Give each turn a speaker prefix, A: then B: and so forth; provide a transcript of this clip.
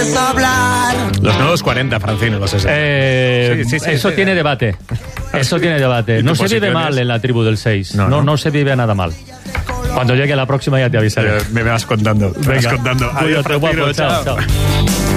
A: puedes hablar.
B: Los nuevos 40, Francino, los 60.
C: Sí, eso tiene debate. Eso tiene debate. No se vive mal en la tribu del 6. No se vive nada mal. Cuando llegue la próxima ya te avisaré.
B: Me vas contando.
C: Venga,
B: Adiós,
C: cuídate, guapo. Chao.